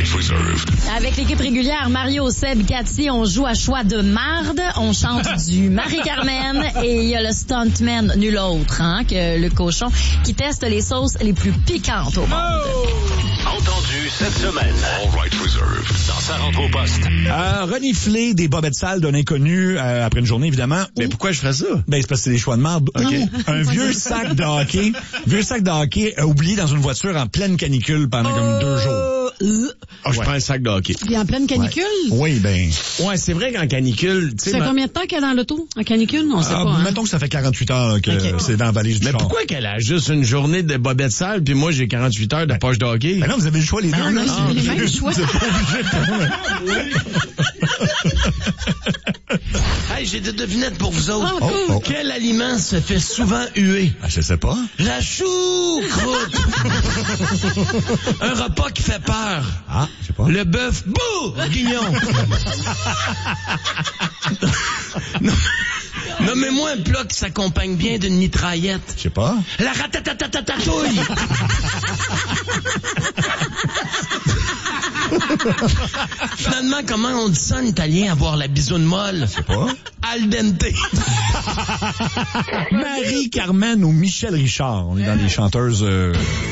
right reserved. Avec l'équipe régulière, Mario, Seb, Cathy, on joue à choix de marde. On chante du Marie-Carmen et il y a le stuntman, nul autre, que le cochon, qui teste les sauces les plus piquantes au monde. Entendu cette semaine. All right reserved. Dans sa rentre au poste. Renifler des bobettes sales d'un inconnu après une journée, évidemment. Mais pourquoi je ferais ça? Ben, c'est parce que c'est des choix de marde. Okay. Un vieux sac de hockey oublié dans une voiture en pleine canicule pendant comme 2 jours. Je prends un sac de hockey. Puis en pleine canicule? Oui, ben... Ouais, c'est vrai qu'en canicule... Ça fait combien de temps qu'elle est dans l'auto? En canicule? On sait pas. Mettons que ça fait 48 heures que c'est dans la valise du char. Mais pourquoi qu'elle a juste une journée de bobettes sales puis moi j'ai 48 heures de poche de hockey? Ben non, vous avez le choix les deux. On a les mêmes choix. Vous êtes pas obligés. Hey, j'ai des devinettes pour vous autres. Oh. Quel aliment se fait souvent huer? Je sais pas. La choucroute! Un repas qui fait peur. Je sais pas. Le bœuf bourguignon. Nommez-moi un plat qui s'accompagne bien d'une mitraillette. Je sais pas. La ratatatatouille. Finalement, comment on dit ça en italien, avoir la bisoune molle? Je sais pas. Al dente. Marie-Carmen ou Michel Richard. On est dans les chanteuses...